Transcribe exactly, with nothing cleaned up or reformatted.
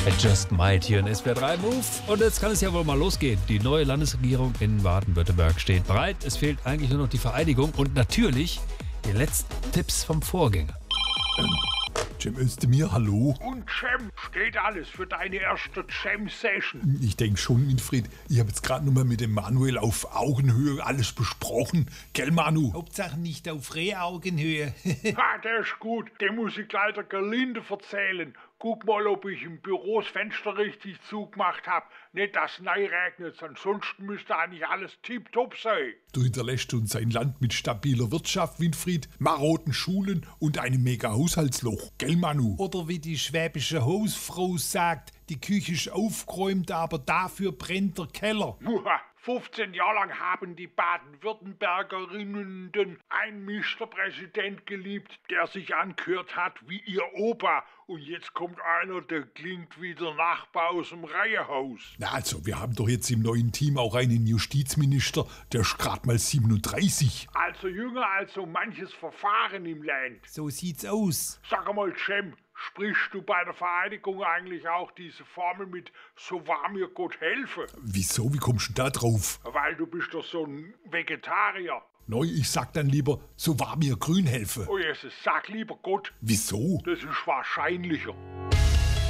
It just might hier in S W R drei Move. Und jetzt kann es ja wohl mal losgehen. Die neue Landesregierung in Baden-Württemberg steht bereit. Es fehlt eigentlich nur noch die Vereidigung und natürlich die letzten Tipps vom Vorgänger. Cem Özdemir, hallo. Und Cem, steht alles für deine erste Cem-Session? Ich denke schon, Winfried. Ich habe jetzt gerade nur mal mit dem Manuel auf Augenhöhe alles besprochen. Gell, Manu? Hauptsache nicht auf Rehaugenhöhe. Ha, der ist gut. Dem muss ich leider gelinde erzählen. Guck mal, ob ich im Büro das Fenster richtig zugemacht habe. Nicht, dass es neu regnet, ansonsten müsste eigentlich alles tipptopp sein. Du hinterlässt uns ein Land mit stabiler Wirtschaft, Winfried, maroden Schulen und einem mega Haushaltsloch. Gell, Manu? Oder wie die schwäbische Hausfrau sagt, die Küche ist aufgeräumt, aber dafür brennt der Keller. Muha. fünfzehn Jahre lang haben die Baden-Württembergerinnen den einen Ministerpräsident geliebt, der sich angehört hat wie ihr Opa. Und jetzt kommt einer, der klingt wie der Nachbar aus dem Reihehaus. Na also, wir haben doch jetzt im neuen Team auch einen Justizminister, der ist gerade mal siebenunddreißig. Also jünger als so manches Verfahren im Land. So sieht's aus. Sag mal, Cem, sprichst du bei der Vereidigung eigentlich auch diese Formel mit "So wahr mir Gott helfe"? Wieso? Wie kommst du da drauf? Weil du bist doch so ein Vegetarier. Neu, ich sag dann lieber, so wahr mir grün helfe. Oh Jesus, sag lieber Gott. Wieso? Das ist wahrscheinlicher.